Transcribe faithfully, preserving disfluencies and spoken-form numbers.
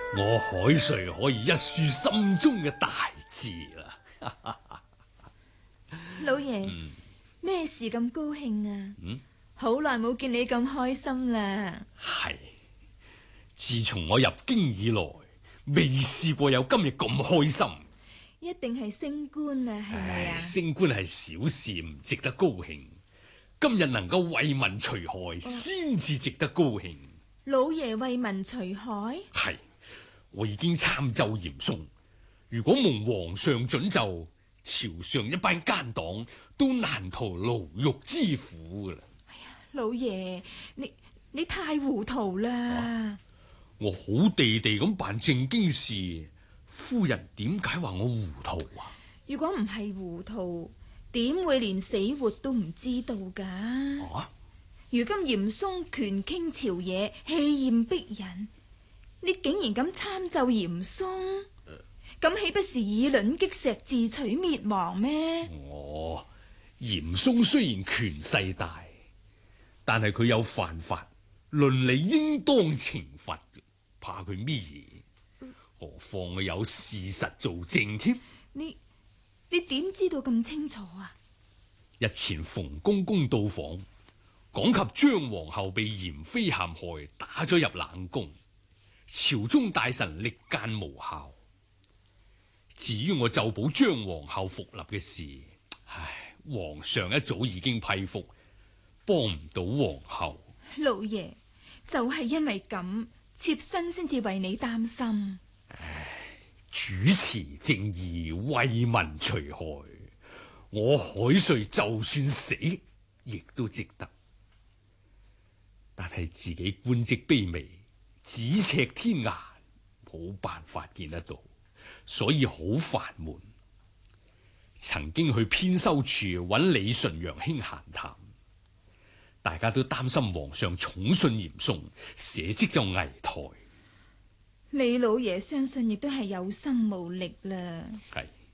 我海瑞可以一抒心中嘅大志啦。 老爺，咩、嗯、事咁高興啊？嗯，好耐冇見你咁開心啦。 係，自從我入京以來，未試過有今日咁開心。 一定係升官啊，係咪啊？ 升官係小事，唔值得高興。今日能夠為民除害，先至、哦、值得高興。 老爺為民除害？ 係，我已經參奏嚴嵩，如果蒙皇上准奏，朝上一班奸黨都難逃牢獄之苦噶啦。 哎呀，老爺，你你太糊塗啦、啊！ 我好地地咁辦正經事，夫人點解話我糊塗啊？ 如果唔係糊塗，點會連死活都唔知道噶？啊！如今嚴嵩權傾朝野，氣焰逼人，你竟然咁參奏嚴嵩，咁豈、呃、不是以卵擊石，自取滅亡咩？ 我嚴嵩雖然權勢大，但係佢有犯法，倫理應當懲罰，怕佢咩嘢？何況我有事實做證添。 你你點知道咁清楚啊？ 日前馮公公到訪，講及張皇后被嚴妃陷害，打咗入冷宮，朝中大臣力諫無效。至於我奏保張皇后復立嘅事，唉，皇上一早已經批覆，幫唔到皇后。 老爺就係、是、因為咁，妾身先至為你擔心。 唉，主持正義，為民除害，我海瑞就算死，亦都值得。但係自己官職卑微，咫尺天涯，冇辦法見得到，所以好煩悶。曾經去編修處揾李純陽兄閒談，大家都擔心皇上寵信嚴嵩，社稷就危殆。 李老爺相信亦都係有心無力啦。 係，